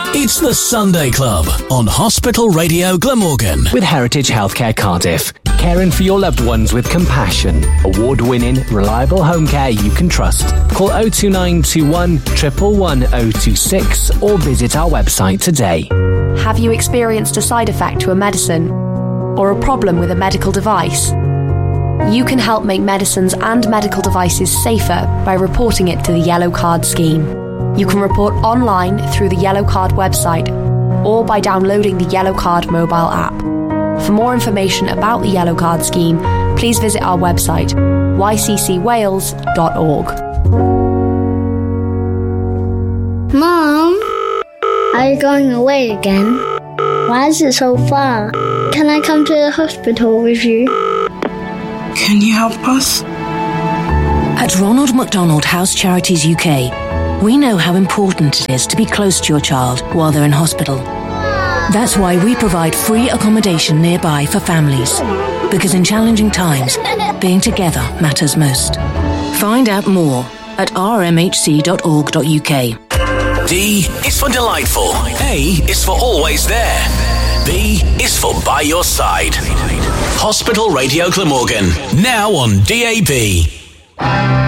It's the Sunday Club on Hospital Radio Glamorgan. With Heritage Healthcare Cardiff. Caring for your loved ones with compassion. Award-winning, reliable home care you can trust. Call 02921 111 026 or visit our website today. Have you experienced a side effect to a medicine or a problem with a medical device? You can help make medicines and medical devices safer by reporting it to the Yellow Card scheme. You can report online through the Yellow Card website or by downloading the Yellow Card mobile app. For more information about the Yellow Card scheme, please visit our website, yccwales.org. Mom, are you going away again? Why is it so far? Can I come to the hospital with you? Can you help us? At Ronald McDonald House Charities UK, we know how important it is to be close to your child while they're in hospital. That's why we provide free accommodation nearby for families, because in challenging times, being together matters most. Find out more at rmhc.org.uk. D is for delightful. A is for always there. B is for by your side. Hospital Radio Glamorgan, now on DAB.